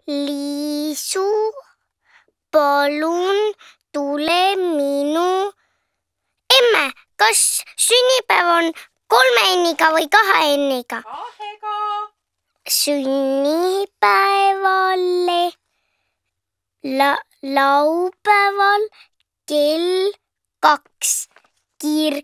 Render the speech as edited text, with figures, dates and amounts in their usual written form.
Liisu, palun tule minu. Emme, kas sünnipäev on 3 N-iga või 2 N-iga? 2-ga. Sünnipäevale laupäeval kell 2 kirk.